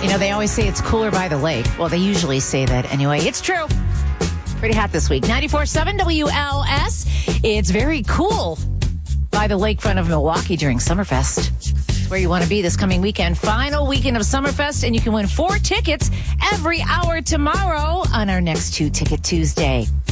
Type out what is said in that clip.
You know, they always say it's cooler by the lake. Well, they usually say that anyway. It's true. Pretty hot this week. 94.7 WLS. It's very cool by the lakefront of Milwaukee during Summerfest. It's where you want to be this coming weekend. Final weekend of Summerfest, and you can win 4 tickets every hour tomorrow on our next 2 Ticket Tuesday.